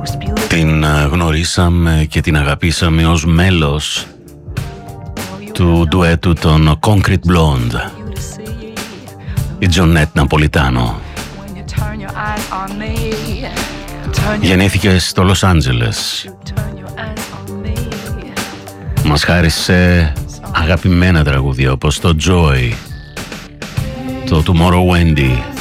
Την γνωρίσαμε και την αγαπήσαμε ως μέλος του ντουέτου των Concrete Blonde, η Τζονέτ Ναπολιτάνο. Γεννήθηκε στο Λος Άντζελες. Μας χάρισε αγαπημένα τραγούδια όπως το Joy, το Tomorrow Wendy,